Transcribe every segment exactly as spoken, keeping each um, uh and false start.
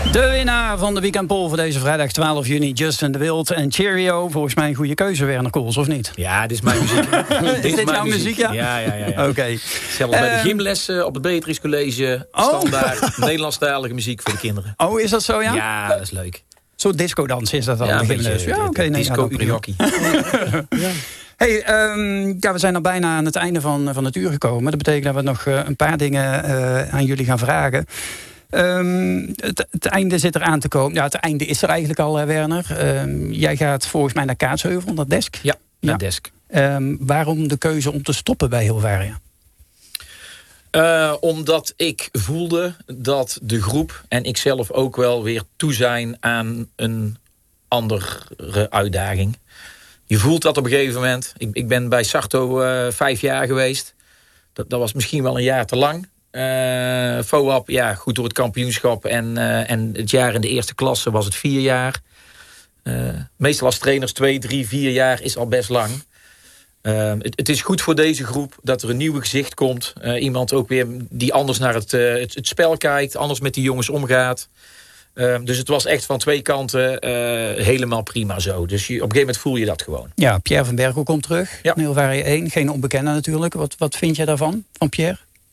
De winnaar van de weekendpoll voor deze vrijdag twaalf juni, Justin de Wild en Cheerio. Volgens mij een goede keuze, Werner Kools, of niet? Ja, dit is mijn muziek. is dit, dit jouw muziek, muziek, ja? Ja, ja, ja. ja. Oké. Okay. Zelfs um, bij de gymlessen op het Beatrice College. Oh. Standaard Nederlandstalige muziek voor de kinderen. Oh, is dat zo, ja? Ja, dat is leuk. Zo'n discodans is dat al? Ja, een beetje, ja, oké. Okay, nee, disco Urihockey. Ja. Hey, um, ja, we zijn al bijna aan het einde van, van het uur gekomen. Dat betekent dat we nog uh, een paar dingen uh, aan jullie gaan vragen. Um, het, het einde zit er aan te komen. Ja, het einde is er eigenlijk al, uh, Werner. Um, jij gaat volgens mij naar Kaatsheuvel, naar Desk. Ja, naar ja. Desk. Um, waarom de keuze om te stoppen bij Hilvaria? Uh, omdat ik voelde dat de groep en ik zelf ook wel weer toe zijn aan een andere uitdaging. Je voelt dat op een gegeven moment. Ik, ik ben bij Sarto uh, vijf jaar geweest. Dat, dat was misschien wel een jaar te lang. Uh, F O A P, ja, goed door het kampioenschap. En, uh, en het jaar in de eerste klasse was het vier jaar. Uh, meestal als trainers twee, drie, vier jaar is al best lang. Uh, het, het is goed voor deze groep dat er een nieuw gezicht komt. Uh, iemand ook weer die anders naar het, uh, het, het spel kijkt. Anders met die jongens omgaat. Uh, dus het was echt van twee kanten uh, helemaal prima zo. Dus je, op een gegeven moment voel je dat gewoon. Ja, Pierre van Berkel komt terug. Ja. Hilvaria één, geen onbekende natuurlijk. Wat, wat vind jij daarvan, van Pierre?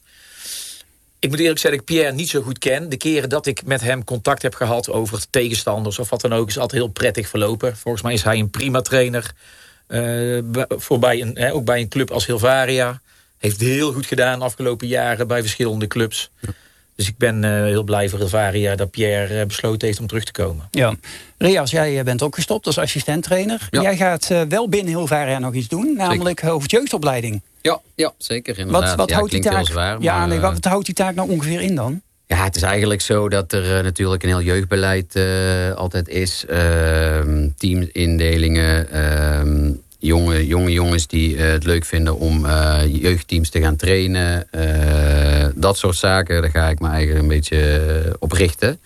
Ik moet eerlijk zeggen dat ik Pierre niet zo goed ken. De keren dat ik met hem contact heb gehad over tegenstanders of wat dan ook, is altijd heel prettig verlopen. Volgens mij is hij een prima trainer. Uh, voor bij een, hè, ook bij een club als Hilvaria. Heeft heel goed gedaan de afgelopen jaren bij verschillende clubs. Ja. Dus ik ben uh, heel blij voor Hilvaria dat Pierre uh, besloten heeft om terug te komen. Ja. Rias, jij bent ook gestopt als assistent-trainer. Ja. Jij gaat uh, wel binnen Hilvaria nog iets doen, namelijk zeker. Hoofdjeugdopleiding. Ja, ja, zeker. Inderdaad. Wat, wat, ja, houdt die taak, zwaar, ja, maar, nee, wat, wat houdt die taak nou ongeveer in dan? Ja, het is eigenlijk zo dat er uh, natuurlijk een heel jeugdbeleid uh, altijd is. Uh, teamindelingen, uh, jonge, jonge jongens die uh, het leuk vinden om uh, jeugdteams te gaan trainen. Uh, dat soort zaken, daar ga ik me eigenlijk een beetje op richten.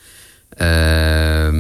Uh,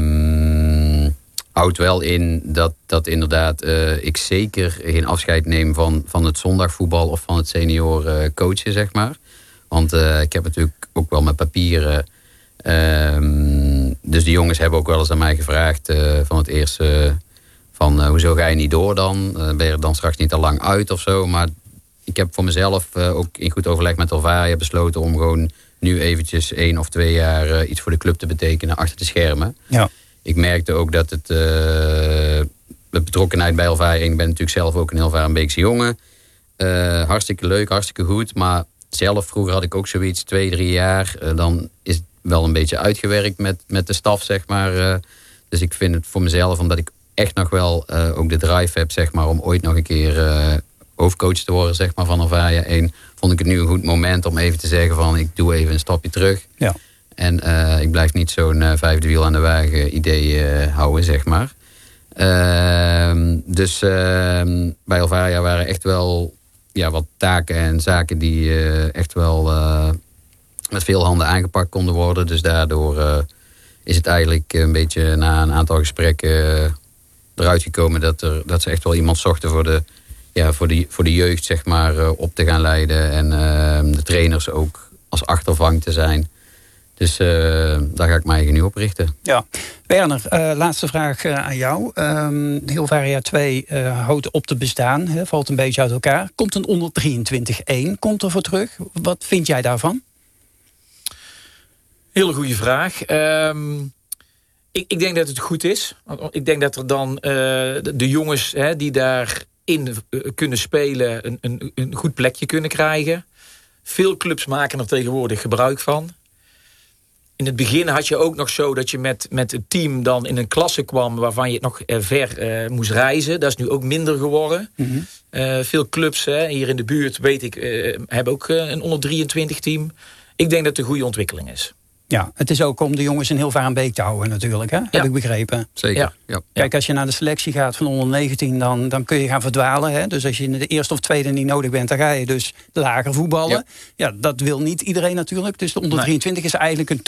houdt wel in dat, dat inderdaad uh, ik zeker geen afscheid neem van, van het zondagvoetbal of van het senior uh, coachen, zeg maar. Want uh, ik heb natuurlijk ook wel mijn papieren. Uh, dus de jongens hebben ook wel eens aan mij gevraagd uh, van het eerste uh, van uh, hoezo ga je niet door dan? Uh, ben je er dan straks niet al lang uit of zo? Maar ik heb voor mezelf uh, ook in goed overleg met Hilvaria besloten om gewoon nu eventjes één of twee jaar uh, iets voor de club te betekenen achter de schermen. Ja. Ik merkte ook dat het uh, de betrokkenheid bij Hilvaria, ik ben natuurlijk zelf ook een Hilvarenbeekse jongen. Uh, hartstikke leuk, hartstikke goed, maar zelf vroeger had ik ook zoiets, twee, drie jaar. Uh, dan is het wel een beetje uitgewerkt met, met de staf, zeg maar. Uh, dus ik vind het voor mezelf, omdat ik echt nog wel uh, ook de drive heb, zeg maar, om ooit nog een keer uh, hoofdcoach te worden, zeg maar, van Hilvaria één. Vond ik het nu een goed moment om even te zeggen van, ik doe even een stapje terug. Ja. En uh, ik blijf niet zo'n uh, vijfde wiel aan de wagen idee uh, houden, zeg maar. Uh, dus uh, bij Hilvaria waren echt wel ja, wat taken en zaken die uh, echt wel uh, met veel handen aangepakt konden worden. Dus daardoor uh, is het eigenlijk een beetje na een aantal gesprekken uh, eruit gekomen dat, er, dat ze echt wel iemand zochten voor de, ja, voor de, voor de jeugd, zeg maar, uh, op te gaan leiden. En uh, de trainers ook als achtervang te zijn. Dus uh, daar ga ik mij eigenlijk nu op richten. Ja. Werner, uh, laatste vraag uh, aan jou. Um, Hilvaria twee uh, houdt op te bestaan, hè, valt een beetje uit elkaar. Komt een onder drieëntwintig één, komt er voor terug. Wat vind jij daarvan? Hele goede vraag. Um, ik, ik denk dat het goed is. Ik denk dat er dan uh, de, de jongens hè, die daarin uh, kunnen spelen een, een, een goed plekje kunnen krijgen. Veel clubs maken er tegenwoordig gebruik van. In het begin had je ook nog zo dat je met, met het team dan in een klasse kwam waarvan je nog ver uh, moest reizen. Dat is nu ook minder geworden. Mm-hmm. Uh, veel clubs hè, hier in de buurt, weet ik, uh, hebben ook uh, een onder drieëntwintig team. Ik denk dat het een goede ontwikkeling is. Ja, het is ook om de jongens in Hilvarenbeek te houden natuurlijk, hè? Ja. Heb ik begrepen. Zeker, ja. Ja. Kijk, als je naar de selectie gaat van onder negentien, dan, dan kun je gaan verdwalen. Hè? Dus als je in de eerste of tweede niet nodig bent, dan ga je dus lager voetballen. Ja, ja dat wil niet iedereen natuurlijk. Dus de onder drieëntwintig is eigenlijk een